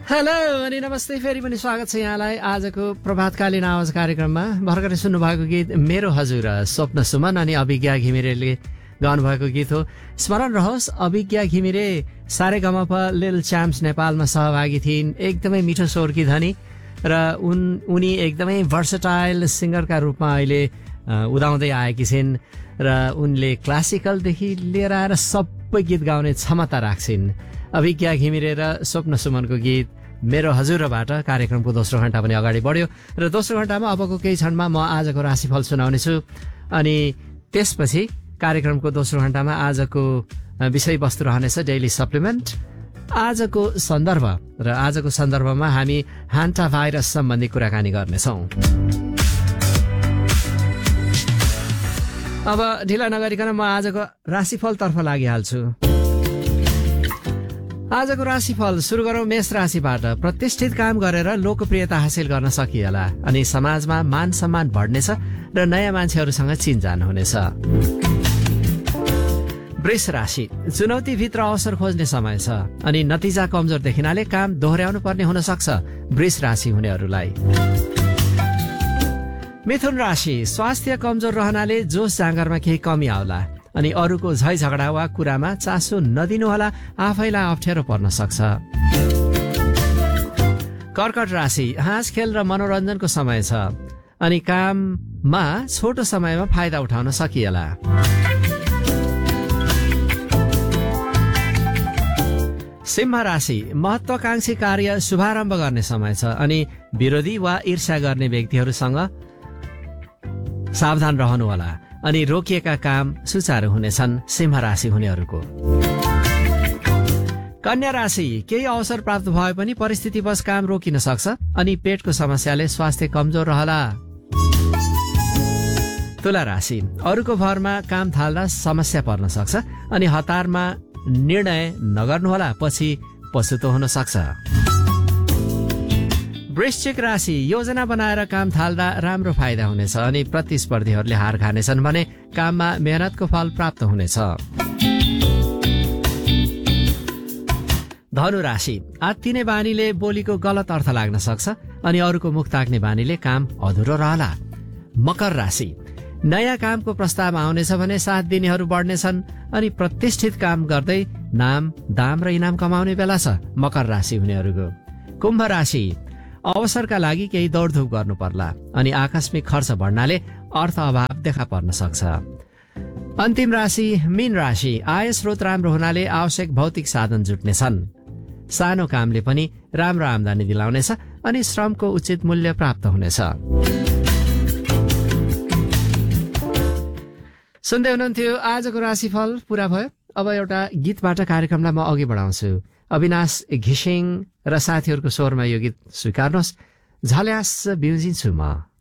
Hello अनि नमस्ते, फेरि पनि स्वागत छ यहाँलाई आजको प्रभातकालीन आवाज कार्यक्रममा। भर्खरै सुन्नुभएको गीत मेरो हजुर स्वप्न सुमन अनि अभिज्ञा घिमिरेले गाउनुभएको गीत हो। स्मरण रहोस्, अभिज्ञा घिमिरे सारेगमप लिटिल च्याम्प्स नेपालमा सहभागी थिइन्। एकदमै मिठो स्वरकी धनी र उनी एकदमै भर्सटाइल सिङ्गरका रूपमा अहिले उदाउँदै आएकी छिन् र उनले क्लासिकलदेखि लिएर आएर सबै गीत गाउने क्षमता राख्छिन्। अभिज्ञा घिमिरे र स्वप्न सुमनको गीत मेरो हजुरबाट कार्यक्रमको दोस्रो घण्टा पनि अगाडि बढ्यो र दोस्रो घण्टामा अबको केही क्षणमा म आजको राशिफल सुनाउनेछु अनि त्यसपछि कार्यक्रमको दोस्रो घण्टामा आजको विषयवस्तु रहनेछ डेली सप्लिमेन्ट, आजको सन्दर्भ र आजको सन्दर्भमा हामी हान्टा भाइरस सम्बन्धी कुराकानी गर्नेछौँ। अब ढिला नगरिकन म आजको राशिफलतर्फ लागिहाल्छु। आजको राशिफल सुरु गरौँ मेष राशिबाट। प्रतिष्ठित काम गरेर लोकप्रियता हासिल गर्न सकिएला अनि समाजमा मान सम्मान बढ्नेछ र नयाँ मान्छेहरूसँग चिनजान हुनेछ। वृष राशि, चुनौतीभित्र अवसर खोज्ने समय छ अनि नतिजा कमजोर देखिनाले काम दोहोर्याउनु पर्ने हुन सक्छ वृष राशि हुनेहरूलाई। मिथुन राशि, स्वास्थ्य कमजोर रहनाले जोस जाँगरमा केही कमी आउला अनि अरूको झै झगडा वा कुरामा चासो नदिनुहोला, आफैलाई अप्ठ्यारो पर्न सक्छ। कर्कट राशि, हाँस खेल र मनोरञ्जनको समय छ अनि काममा छोटो समयमा फाइदा उठाउन सकिएला। सिंह राशि, महत्वाकांक्षी कार्य शुभारम्भ गर्ने समय छ अनि विरोधी वा ईर्ष्या गर्ने व्यक्तिहरूसँग सावधान रहनुहोला अनि रोकिएका काम सुचारू हुनेछन् सिंह राशि हुनेहरूको। कन्या राशि, केही अवसर प्राप्त भए पनि परिस्थितिवश काम रोकिन सक्छ अनि पेटको समस्याले स्वास्थ्य कमजोर रहला। तुला राशि, अरूको भरमा काम थाल्दा समस्या पर्न सक्छ अनि हतारमा निर्णय नगर्नुहोला, पछि पछुतो हुन सक्छ। वृश्चिक राशि, योजना बनाएर काम थाल्दा राम्रो फाइदा हुनेछ अनि प्रतिस्पर्धीहरूले हार खानेछन् भने काममा मेहनतको फल प्राप्त हुनेछ। धनु राशि, आत्तिने बानीले बोलीको गलत अर्थ लाग्न सक्छ अनि अरूको मुख ताक्ने बानीले काम अधुरो रहला। मकर राशि, नयाँ कामको प्रस्ताव आउनेछ भने साथ दिनेहरू बढ्नेछन् अनि प्रतिष्ठित काम गर्दै नाम दाम र इनाम कमाउने बेला छ मकर राशि हुनेहरूको। कुम्भ राशि, अवसरका लागि केही दौडधुप गर्नु पर्ला अनि आकस्मिक खर्च बढ्नाले अर्थ अभाव देखा पर्न सक्छ। अन्तिम राशि मीन राशि, आय स्रोत राम्रो हुनाले आवश्यक भौतिक साधन जुट्नेछन्। सानो कामले पनि राम्रो आम्दानी दिलाउनेछ अनि श्रमको उचित मूल्य प्राप्त हुनेछ। सुन्दै हुनुहुन्थ्यो आजको राशिफल पूरा भयो। अब एउटा गीतबाट कार्यक्रमलाई म अघि बढाउँछु। अविनाश घिसिङ र साथीहरूको स्वरमा यो गीत स्वीकार्नुहोस्। झल्यास बिउजिन्छु म।